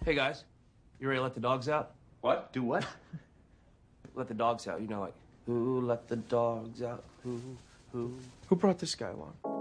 Hey guys, you ready to let the dogs out? What? Do what? Let the dogs out, you know, like, who let the dogs out? Who? Who brought this guy along?